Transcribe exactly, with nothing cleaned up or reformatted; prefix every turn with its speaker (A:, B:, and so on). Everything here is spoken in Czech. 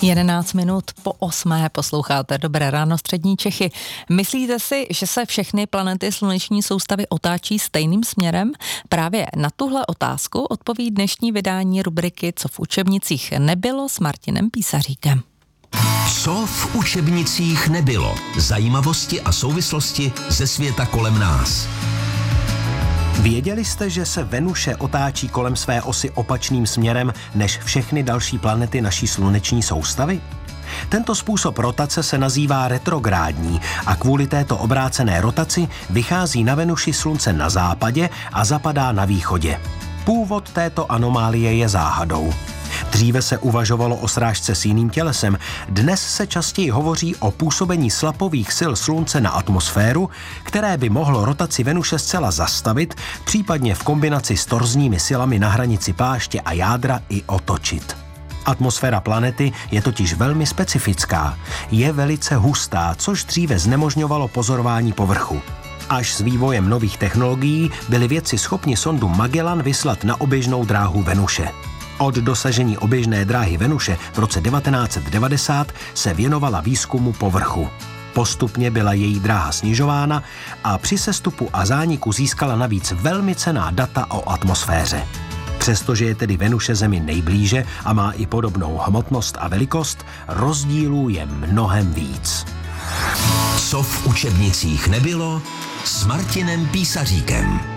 A: jedenáct minut po osmé posloucháte Dobré ráno střední Čechy. Myslíte si, že se všechny planety sluneční soustavy otáčí stejným směrem? Právě na tuhle otázku odpoví dnešní vydání rubriky Co v učebnicích nebylo s Martinem Písaříkem.
B: Co v učebnicích nebylo? Zajímavosti a souvislosti ze světa kolem nás.
C: Věděli jste, že se Venuše otáčí kolem své osy opačným směrem než všechny další planety naší sluneční soustavy? Tento způsob rotace se nazývá retrográdní a kvůli této obrácené rotaci vychází na Venuši Slunce na západě a zapadá na východě. Původ této anomálie je záhadou. Dříve se uvažovalo o srážce s jiným tělesem, dnes se častěji hovoří o působení slapových sil Slunce na atmosféru, které by mohlo rotaci Venuše zcela zastavit, případně v kombinaci s torzními silami na hranici pláště a jádra i otočit. Atmosféra planety je totiž velmi specifická. Je velice hustá, což dříve znemožňovalo pozorování povrchu. Až s vývojem nových technologií byli vědci schopni sondu Magellan vyslat na oběžnou dráhu Venuše. Od dosažení oběžné dráhy Venuše v roce devatenáct set devadesát se věnovala výzkumu povrchu. Postupně byla její dráha snižována a při sestupu a zániku získala navíc velmi cenná data o atmosféře. Přestože je tedy Venuše Zemi nejblíže a má i podobnou hmotnost a velikost, rozdílů je mnohem víc.
B: Co v učebnicích nebylo s Martinem Písaříkem.